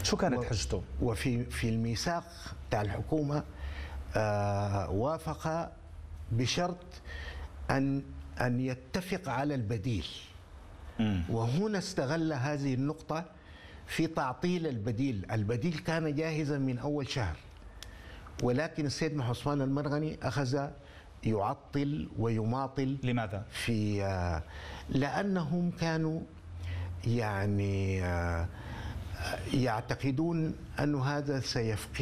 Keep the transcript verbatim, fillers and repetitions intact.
شو كانت حجته؟ وفي في الميثاق بتاع الحكومة آه وافق بشرط أن أن يتفق على البديل. م. وهنا استغل هذه النقطة في تعطيل البديل. البديل كان جاهزا من أول شهر، ولكن السيد محمد عثمان المرغني أخذ يعطل ويماطل. لماذا؟ في آه لأنهم كانوا يعني آه يعتقدون أن هذا سيفقد